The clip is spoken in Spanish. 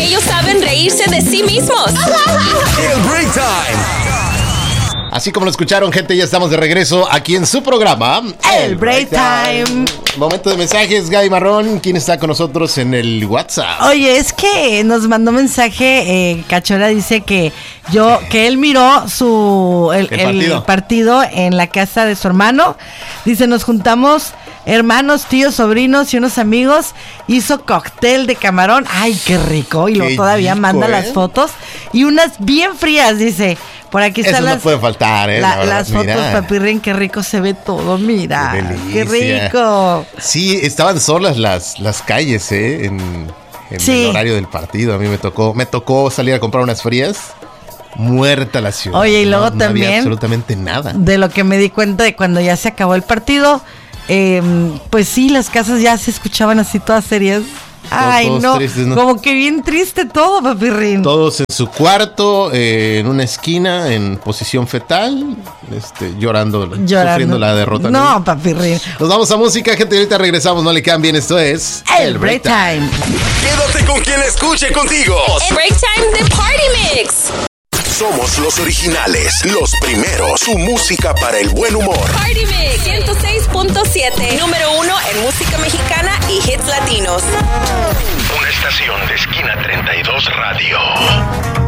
ellos saben reírse de sí mismos. El Break Time. Así como lo escucharon, gente, ya estamos de regreso aquí en su programa, El Break Time. Momento de mensajes, Gaby Marrón. ¿Quién está con nosotros en el WhatsApp? Oye, es que nos mandó mensaje, Cachora dice que él miró el partido en la casa de su hermano. Dice, nos juntamos hermanos, tíos, sobrinos y unos amigos. Hizo cóctel de camarón. Ay, qué rico. Y luego todavía manda las fotos. Y unas bien frías, dice. Por aquí están no puede faltar, las fotos, Papirrín, qué rico se ve todo, mira. Qué rico. Sí, estaban solas las calles, en el horario del partido. A mí me tocó salir a comprar unas frías. Muerta la ciudad. Oye, y luego no también había absolutamente nada. De lo que me di cuenta de cuando ya se acabó el partido, pues sí, las casas ya se escuchaban así todas serias. Ay, no, tristes, ¿no? Como que bien triste todo, Papirrín. Todos en su cuarto, en una esquina, en posición fetal, llorando, sufriendo la derrota. No, Papirrín. Nos vamos a música, gente, ahorita regresamos, no le cambien, esto es El Break Time. Quédate con quien escuche contigo. El Break Time de Party Mix. Somos los originales, los primeros, su música para el buen humor. Party Mix 106.7, número 1 en música mexicana y hits latinos. Una estación de Esquina 32 Radio.